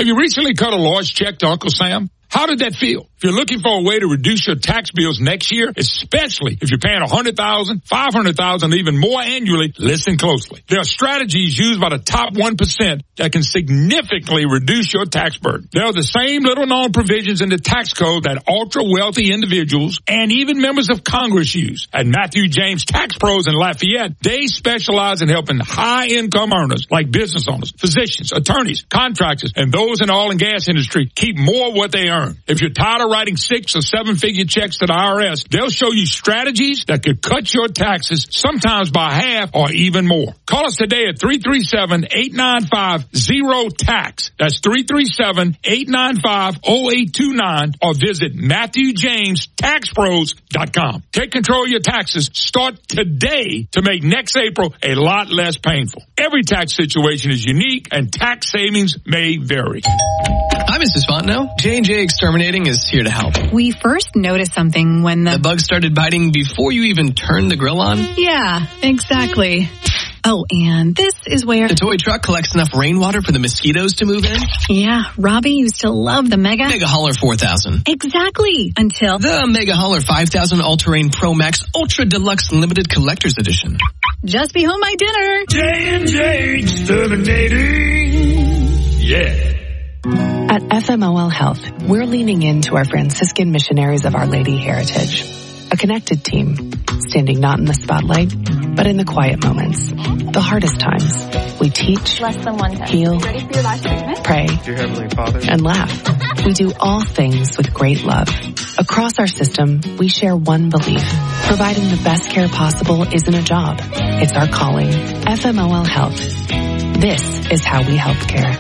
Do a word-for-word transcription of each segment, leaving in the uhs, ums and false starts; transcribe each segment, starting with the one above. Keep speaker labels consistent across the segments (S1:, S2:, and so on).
S1: Have you recently cut a large check to Uncle Sam? How did that feel? If you're looking for a way to reduce your tax bills next year, especially if you're paying one hundred thousand dollars, five hundred thousand dollars, even more annually, listen closely. There are strategies used by the top one percent that can significantly reduce your tax burden. There are the same little-known provisions in the tax code that ultra-wealthy individuals and even members of Congress use. At Matthew James Tax Pros in Lafayette, they specialize in helping high-income earners like business owners, physicians, attorneys, contractors, and those in the oil and gas industry keep more of what they earn. If you're tired of writing six or seven figure checks to the I R S, they'll show you strategies that could cut your taxes sometimes by half or even more. Call us today at three three seven, eight nine five, zero tax. That's three three seven, eight nine five, zero eight two nine or visit Matthew James Tax Pros dot com. Take control of your taxes. Start today to make next April a lot less painful. Every tax situation is unique and tax savings may vary.
S2: Hi, Missus Fontenot. J and J Exterminating is here to help.
S3: We first noticed something when the...
S2: The bug started biting before you even turned the grill on?
S3: Yeah, exactly. Oh, and this is where...
S2: The toy truck collects enough rainwater for the mosquitoes to move in?
S3: Yeah, Robbie used to love the Mega...
S2: Mega Hauler four thousand.
S3: Exactly, until...
S2: The Mega Hauler five thousand All-Terrain Pro Max Ultra Deluxe Limited Collector's Edition.
S3: Just be home my dinner.
S1: J and J Exterminating. Yeah.
S4: At F M O L Health, we're leaning into our Franciscan missionaries of Our Lady heritage. A connected team, standing not in the spotlight, but in the quiet moments, the hardest times. We teach,
S5: Less than one time.
S4: heal,
S5: Ready for your last treatment?
S4: pray,
S6: Dear Heavenly Father,
S4: and laugh. We do all things with great love. Across our system, we share one belief. Providing the best care possible isn't a job. It's our calling. F M O L Health. This is how we help care.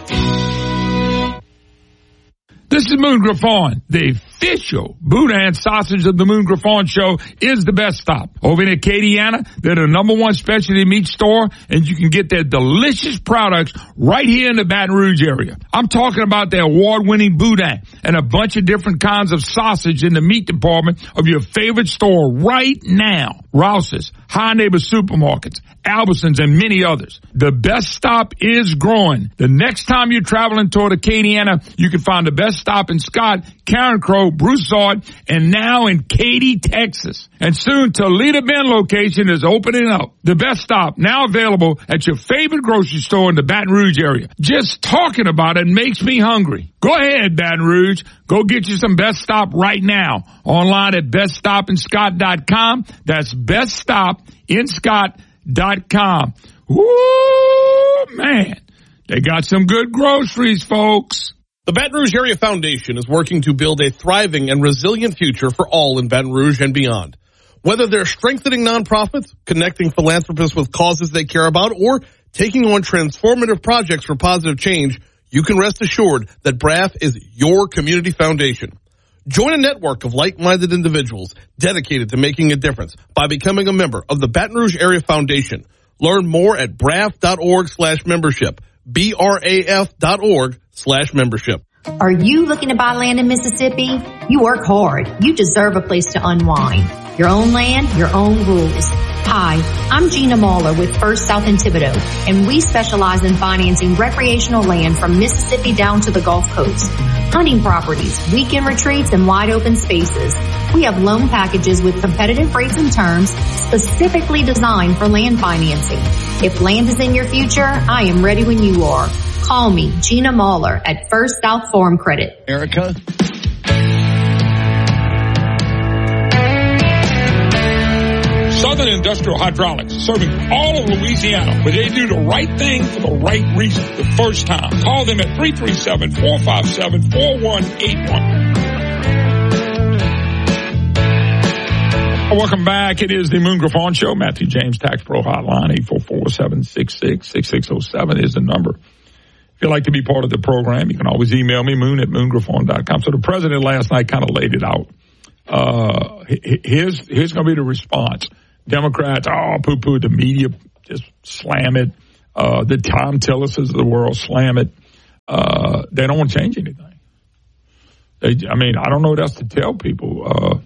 S1: This is Moon Griffon. The official Boudin sausage of the Moon Griffon Show is the best stop. Over in Acadiana, they're the number one specialty meat store, and you can get their delicious products right here in the Baton Rouge area. I'm talking about their award-winning Boudin and a bunch of different kinds of sausage in the meat department of your favorite store right now. Rouse's, High Neighbor Supermarkets, Albertsons, and many others. The best stop is growing. The next time you're traveling toward Acadiana, you can find the best stop in Scott, Karen Crow, Broussard, and now in Katy, Texas. And soon Toledo Bend location is opening up. The best stop now available at your favorite grocery store in the Baton Rouge area. Just talking about it makes me hungry. Go ahead, Baton Rouge. Go get you some Best Stop right now. Online at best stop in scott dot com. That's best stop in scott dot com. Woo, man. They got some good groceries, folks.
S7: The Baton Rouge Area Foundation is working to build a thriving and resilient future for all in Baton Rouge and beyond. Whether they're strengthening nonprofits, connecting philanthropists with causes they care about, or taking on transformative projects for positive change, you can rest assured that B R A F is your community foundation. Join a network of like-minded individuals dedicated to making a difference by becoming a member of the Baton Rouge Area Foundation. Learn more at braf.org slash membership. B R A F dot org slash membership.
S8: Are you looking to buy land in Mississippi? You work hard. You deserve a place to unwind. Your own land, your own rules. Hi, I'm Gina Mahler with First South in Thibodaux, and we specialize in financing recreational land from Mississippi down to the Gulf Coast. Hunting properties, weekend retreats, and wide open spaces. We have loan packages with competitive rates and terms specifically designed for land financing. If land is in your future, I am ready when you are. Call me, Gina Mahler, at First South Farm Credit.
S9: Erica?
S1: Southern Industrial Hydraulics, serving all of Louisiana, where they do the right thing for the right reason the first time. Call them at three three seven, four five seven, four one eight one. Welcome back. It is the Moon Griffon Show. Matthew James Tax Pro Hotline, eight four four, seven six six, six six zero seven is the number. If you'd like to be part of the program, you can always email me, moon at moon griffon dot com. So the president last night kind of laid it out. Uh, here's, here's going to be the response. Democrats, oh, poo-poo, the media just slam it. Uh, the Tom Tillises of the world slam it. Uh, they don't want to change anything. They, I mean, I don't know what else to tell people. Uh,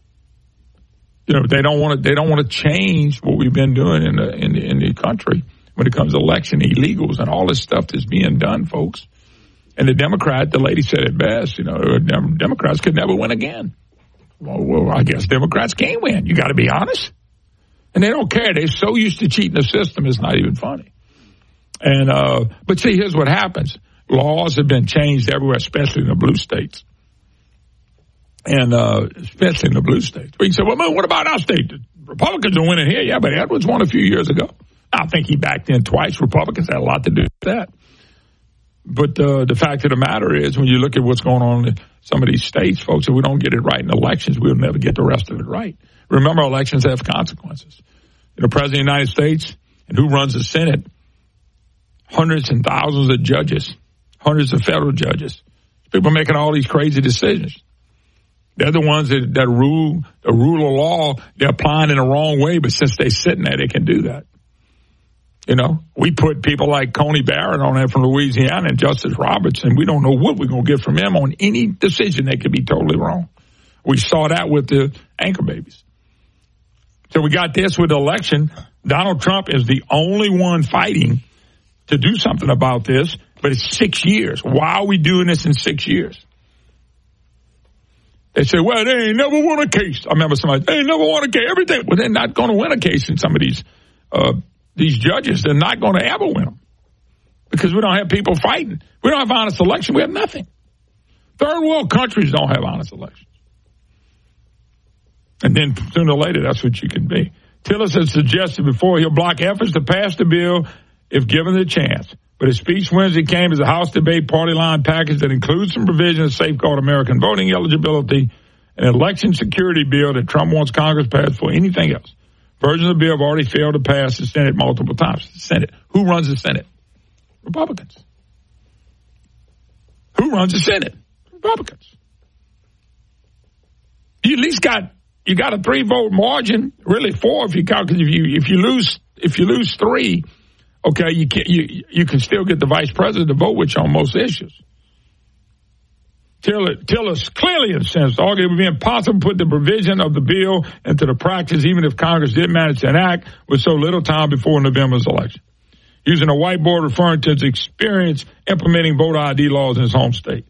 S1: you know, they don't want to, they don't want to change what we've been doing in the, in the, in the country. when it comes to election illegals and all this stuff that's being done, folks. And the Democrat, the lady said it best, you know, Democrats could never win again. Well, well I guess Democrats can't win. You got to be honest. And they don't care. They're so used to cheating the system, it's not even funny. And uh, but see, here's what happens. Laws have been changed everywhere, especially in the blue states. And uh, especially in the blue states. We can say, well, what about our state? The Republicans are winning here. Yeah, but Edwards won a few years ago. I think he backed in twice. Republicans had a lot to do with that. But uh, the fact of the matter is, when you look at what's going on in some of these states, folks, if we don't get it right in elections, we'll never get the rest of it right. Remember, elections have consequences. You know, President of the United States and who runs the Senate, hundreds and thousands of judges, hundreds of federal judges. People making all these crazy decisions. They're the ones that, that rule the rule of law. They're applying in the wrong way, but since they're sitting there, they can do that. You know, we put people like Coney Barrett on there from Louisiana and Justice Roberts, and we don't know what we're going to get from him on any decision that could be totally wrong. We saw that with the anchor babies. So we got this with the election. Donald Trump is the only one fighting to do something about this, but it's six years. Why are we doing this in six years? They say, well, they ain't never won a case. I remember somebody, they ain't never won a case. Everything. Well, they're not going to win a case in some of these uh These judges, they're not going to ever win them because we don't have people fighting. We don't have honest election. We have nothing. Third world countries don't have honest elections. And then sooner or later, that's what you can be. Tillis has suggested before he'll block efforts to pass the bill if given the chance. But his speech Wednesday came as a House debate party line package that includes some provisions to safeguard American voting eligibility, an election security bill that Trump wants Congress passed for anything else. Versions of the bill have already failed to pass the Senate multiple times. The Senate. Who runs the Senate? Republicans. Who runs the Senate? Republicans. You at least got you got a three vote margin, really four if you count. Because if you if you lose if you lose three, okay, you can you you can still get the vice president to vote with you on most issues. Tillis clearly incensed, argued it would be impossible to put the provision of the bill into the practice, even if Congress did manage to enact with so little time before November's election. Using a whiteboard referring to his experience implementing voter I D laws in his home state.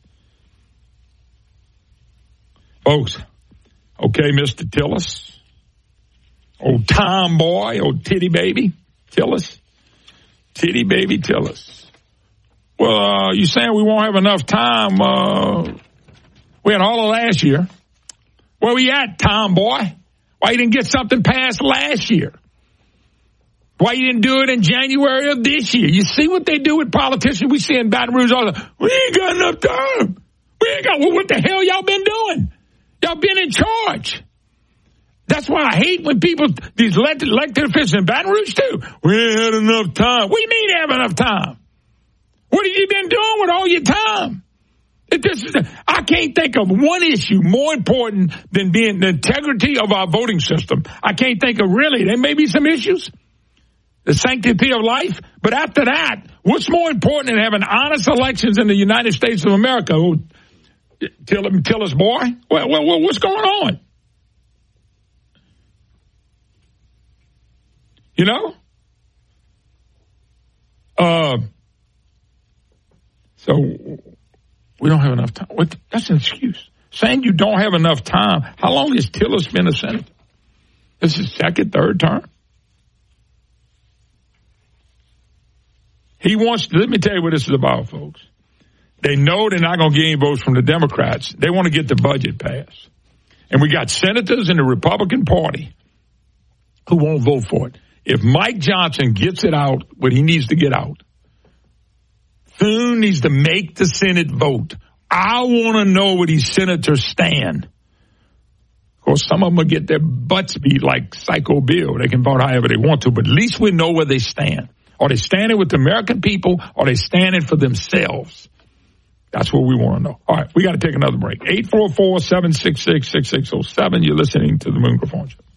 S1: Folks, okay, Mister Tillis, old tomboy, old titty baby Tillis, titty baby Tillis. Well, uh, you saying we won't have enough time? Uh, we had all of last year. Where we at, tomboy? Why you didn't get something passed last year? Why you didn't do it in January of this year? You see what they do with politicians? We see in Baton Rouge all the time. We ain't got enough time. We ain't got, well, what the hell y'all been doing? Y'all been in charge. That's why I hate when people, these elected, elected officials in Baton Rouge too. We ain't had enough time. What do you mean you have enough time? What have you been doing with all your time? It, this is a, I can't think of one issue more important than being the integrity of our voting system. I can't think of really. There may be some issues. The sanctity of life. But after that, what's more important than having honest elections in the United States of America? Oh, tell, tell us, boy. Well, well, what's going on? You know? Uh... So we don't have enough time. What, that's an excuse. Saying you don't have enough time. How long has Tillis been a senator? This is second, third term. He wants to, let me tell you what this is about, folks. They know they're not going to get any votes from the Democrats. They want to get the budget passed. And we got senators in the Republican Party who won't vote for it. If Mike Johnson gets it out, what he needs to get out, Thune needs to make the Senate vote. I want to know where these senators stand. Of course, some of them will get their butts beat like Psycho Bill. They can vote however they want to, but at least we know where they stand. Are they standing with the American people? Or are they standing for themselves? That's what we want to know. All right, we got to take another break. eight four four, seven six six, six six zero seven. You're listening to the Moon Griffon Show.